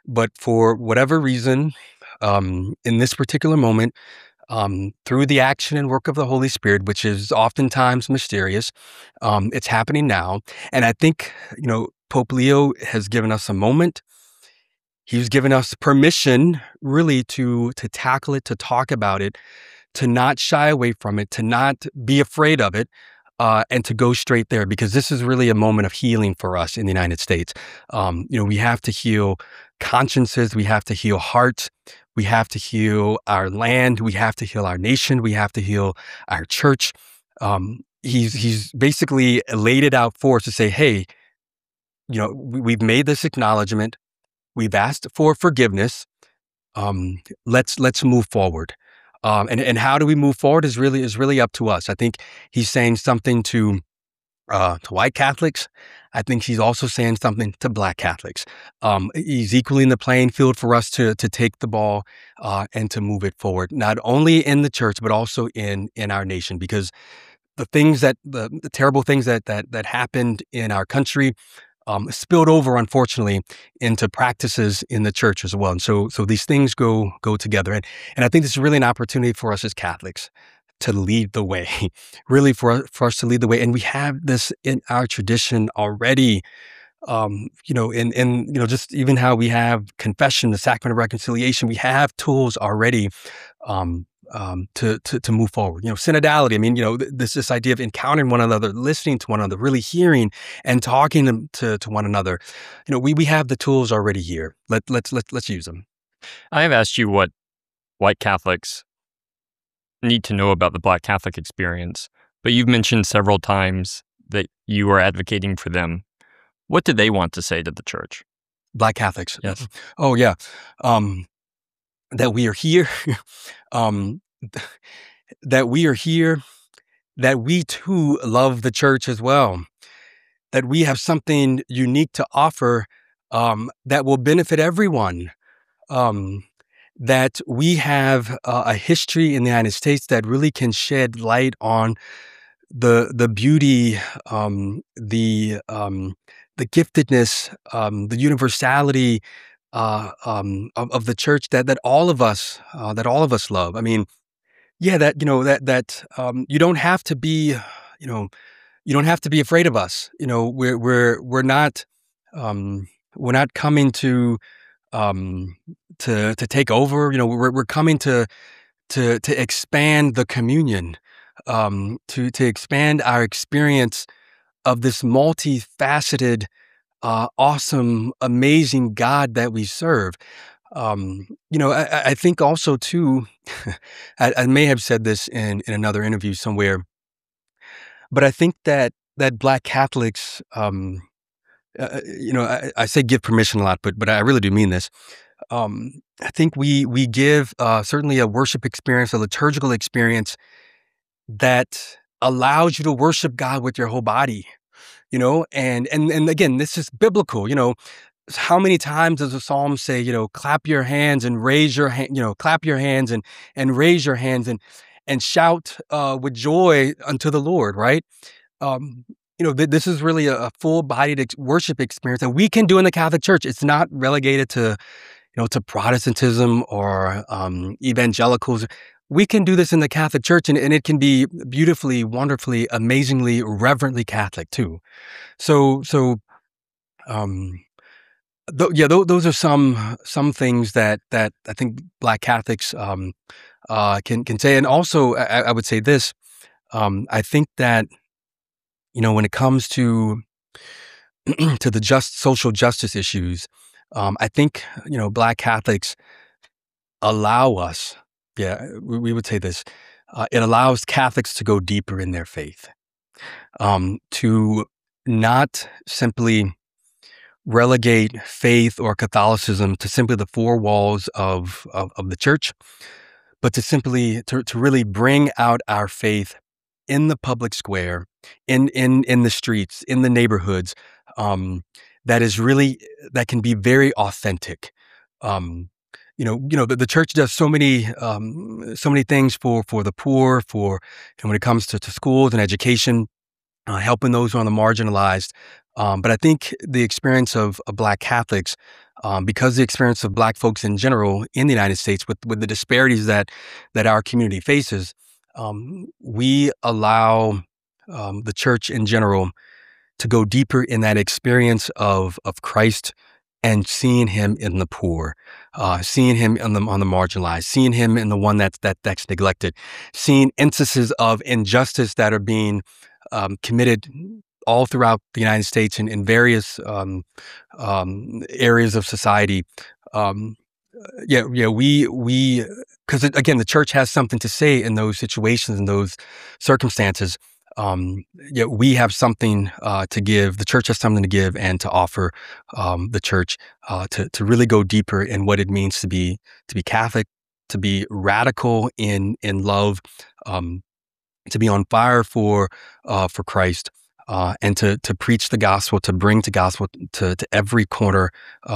But for whatever reason, in this particular moment, through the action and work of the Holy Spirit, which is oftentimes mysterious, it's happening now. And I think, Pope Leo has given us a moment. He's given us permission really to tackle it, to talk about it, to not shy away from it, to not be afraid of it, and to go straight there, because this is really a moment of healing for us in the United States. We have to heal consciences, we have to heal hearts, we have to heal our land, we have to heal our nation, we have to heal our church. He's basically laid it out for us to say, hey, we've made this acknowledgement, we've asked for forgiveness. Let's move forward. And how do we move forward is really up to us. I think he's saying something to white Catholics. I think he's also saying something to Black Catholics. He's equally in the playing field for us to take the ball and to move it forward, not only in the church but also in our nation, because the terrible things that happened in our country spilled over, unfortunately, into practices in the church as well. And so these things go together. And I think this is really an opportunity for us as Catholics to lead the way, really for us to lead the way. And we have this in our tradition already, just even how we have confession, the sacrament of reconciliation, we have tools already to move forward. Synodality. I mean, this idea of encountering one another, listening to one another, really hearing and talking to one another. We have the tools already here. Let's use them. I have asked you what white Catholics need to know about the Black Catholic experience, but you've mentioned several times that you are advocating for them. What do they want to say to the church? Black Catholics. Yes. Oh yeah. That we are here, that we are here, that we too love the church as well, that we have something unique to offer that will benefit everyone, that we have a history in the United States that really can shed light on the beauty, the giftedness, the universality of the church that all of us love. I mean, yeah, you don't have to be, you don't have to be afraid of us. We're not coming to take over. We're coming to expand the communion, to expand our experience of this multifaceted, awesome, amazing God that we serve. I think also too, I may have said this in another interview somewhere, but I think that Black Catholics, I say give permission a lot, but I really do mean this. I think we give certainly a worship experience, a liturgical experience that allows you to worship God with your whole body. And again, this is biblical. How many times does the psalm say, clap your hands and raise your hand, clap your hands and raise your hands and shout with joy unto the Lord, right? This is really a full-bodied worship experience that we can do in the Catholic Church. It's not relegated to Protestantism or evangelicals. We can do this in the Catholic Church, and it can be beautifully, wonderfully, amazingly, reverently Catholic too. So, those are some things that I think Black Catholics can say. And also, I would say this: I think that when it comes to to the social justice issues, I think Black Catholics allow us. Yeah, we would say this. It allows Catholics to go deeper in their faith, to not simply relegate faith or Catholicism to simply the four walls of the church, but to simply to really bring out our faith in the public square, in the streets, in the neighborhoods, that can be very authentic. The church does so many things for the poor, when it comes to schools and education, helping those who are on the marginalized. But I think the experience of Black Catholics, because the experience of Black folks in general in the United States, with the disparities that our community faces, we allow the church in general to go deeper in that experience of Christ and seeing him in the poor, seeing him on the marginalized, seeing him in the one that's neglected, seeing instances of injustice that are being committed all throughout the United States and in various areas of society. Um, we because again, the church has something to say in those situations, in those circumstances. Yeah, we have something to give. The church has something to give and to offer. The church to really go deeper in what it means to be Catholic, to be radical in love, um, to be on fire for Christ, and to preach the gospel, to bring the gospel to every corner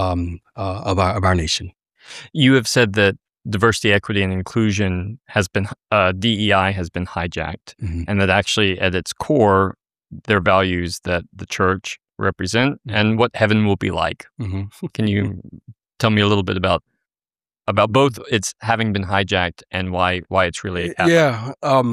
of our nation. You have said that diversity, equity, and inclusion has been DEI has been hijacked, Mhm. and that actually at its core, they're values that the church represent Mhm. and what heaven will be like. Mhm. Can you tell me a little bit about both its having been hijacked and why it's really a Catholic? Yeah.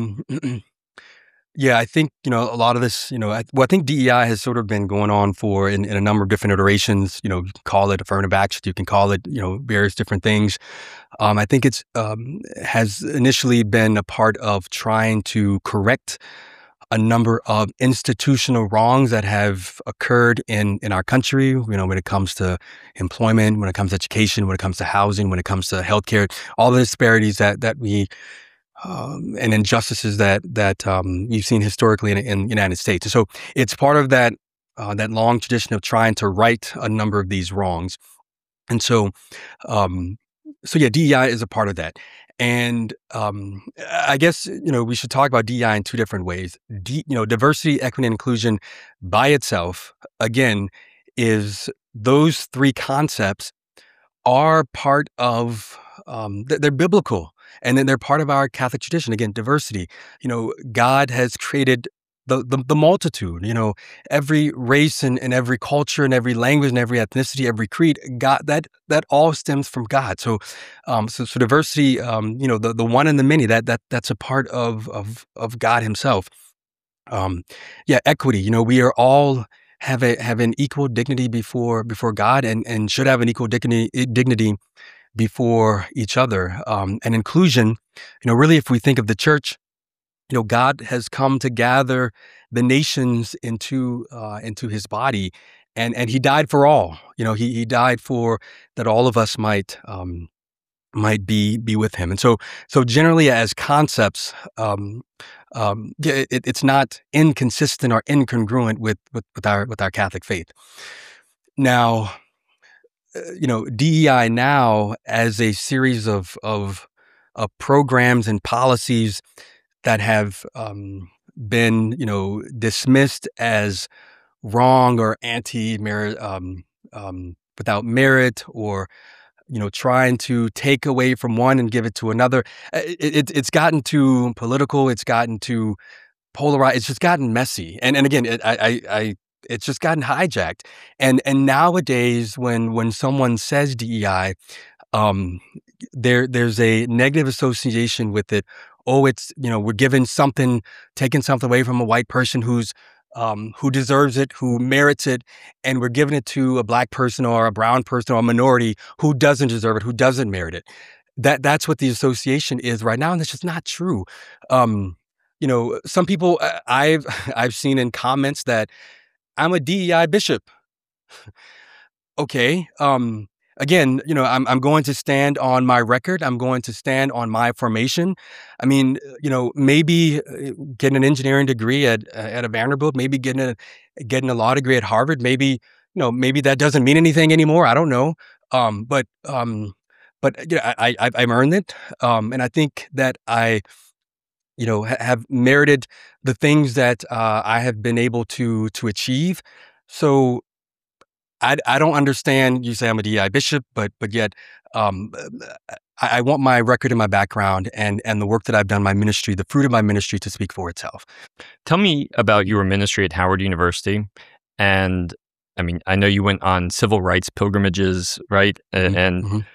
Yeah, I think, a lot of this, I think DEI has sort of been going on for in a number of different iterations. You can call it affirmative action, you can call it, various different things. I think it's has initially been a part of trying to correct a number of institutional wrongs that have occurred in our country, when it comes to employment, when it comes to education, when it comes to housing, when it comes to healthcare, all the disparities that we and injustices that you've seen historically in the United States. And so it's part of that long tradition of trying to right a number of these wrongs. And um, so yeah, DEI is a part of that. And I guess we should talk about DEI in two different ways. Diversity, equity, and inclusion by itself, again, is those three concepts are part of they're biblical, and then they're part of our Catholic tradition. Again, diversity. God has created the multitude. Every race and every culture and every language and every ethnicity, every creed. God, that all stems from God. So diversity. The one and the many. That's a part of God Himself. Um, yeah, equity. We are all have an equal dignity before God, and should have an equal dignity before each other. And inclusion, really, if we think of the church, God has come to gather the nations into His body, and He died for all. He died for that all of us might be with Him. And so generally, as concepts, yeah, it's not inconsistent or incongruent with our Catholic faith. Now, DEI now as a series of programs and policies that have been, dismissed as wrong or anti-merit, without merit, or trying to take away from one and give it to another. It's gotten too political. It's gotten too polarized. It's just gotten messy. And again, it's just gotten hijacked. And nowadays, when someone says DEI, um, there's a negative association with it. Oh, it's we're giving something, taking something away from a white person who deserves it, who merits it, and we're giving it to a Black person or a brown person or a minority who doesn't deserve it, who doesn't merit it. That's what the association is right now, and that's just not true. Some people, I've seen in comments that I'm a DEI bishop. Okay. Again, I'm going to stand on my record. I'm going to stand on my formation. I mean, maybe getting an engineering degree at a Vanderbilt, maybe getting a law degree at Harvard, maybe that doesn't mean anything anymore. I don't know. But I've earned it, and I think that I have merited the things that I have been able to achieve. So I don't understand. You say I'm a DI bishop, but yet um, I want my record and my background and the work that I've done, my ministry, the fruit of my ministry, to speak for itself. Tell me about your ministry at Howard University And I mean, I know you went on civil rights pilgrimages, right? Mhm, And mhm.